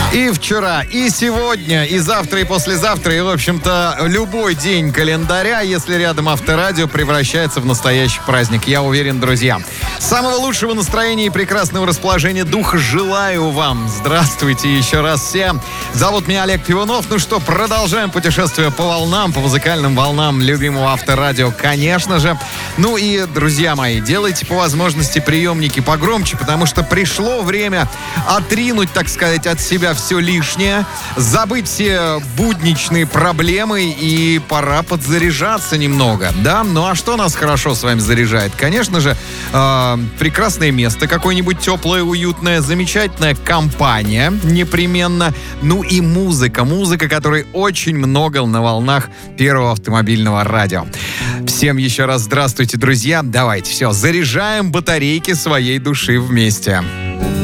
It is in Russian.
И вчера, и сегодня, и завтра, и послезавтра, и, в общем-то, любой день календаря, если рядом Авторадио, превращается в настоящий праздник. Я уверен, друзья. Самого лучшего настроения и прекрасного расположения духа желаю вам. Здравствуйте еще раз всем. Зовут меня Олег Пивунов. Ну что, продолжаем путешествие по волнам, по музыкальным волнам любимого Авторадио, конечно же. Ну и, друзья мои, делайте по возможности приемники погромче, потому что пришло время отринуть, так сказать, от себя все лишнее, забыть все будничные проблемы, и пора подзаряжаться немного, да? Ну а что нас хорошо с вами заряжает? Конечно же, прекрасное место, какое-нибудь теплое, уютное, замечательная компания непременно, ну и музыка, которой очень много на волнах Первого автомобильного радио. Всем еще раз здравствуйте, друзья. Давайте, все, заряжаем батарейки своей души вместе.